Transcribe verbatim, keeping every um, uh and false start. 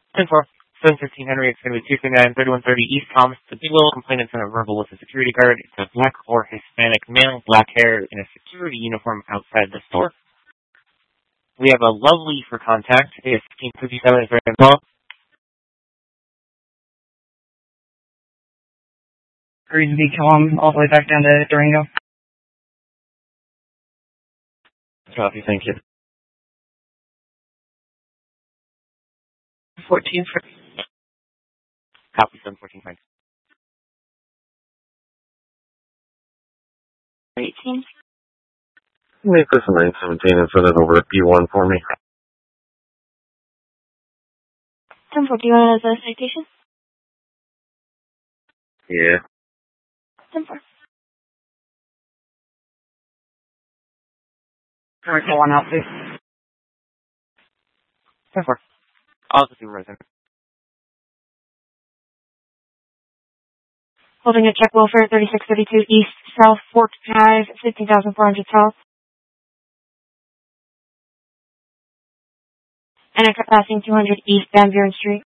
ten four. seven fifteen Henry, it's going to be two nine thirty-one thirty East Thomas. The Bigelow complainant's in a verbal with a security guard. It's a black or Hispanic male, black hair, in a security uniform outside the store. We have a lovely for contact. It's fifteen fifty-seven is very well. Greasy, Killam, all the way back down to Durango. Copy, thank you. fourteen for... Copy, seven fourteen, thanks. eighteen. Make this a nine seventeen and send it over to P one for me. ten four, do you want a citation? Yeah. ten four. Alright, go on out, please. ten four. I'll just do resident. Holding a check welfare, thirty-six thirty-two East South Fork Drive, fifteen thousand four hundred South. And exit passing two hundred East Van Buren Street.